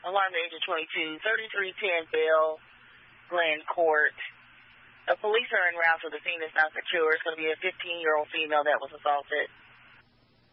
Alarm the age of 22, 3310 Bell Glen Court. The police are en route to the scene. It's not secure. It's going to be a 15-year-old female that was assaulted.